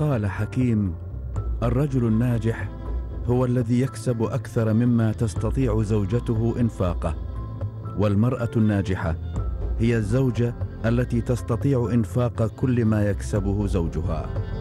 قال حكيم: الرجل الناجح هو الذي يكسب أكثر مما تستطيع زوجته إنفاقه، والمرأة الناجحة هي الزوجة التي تستطيع إنفاق كل ما يكسبه زوجها.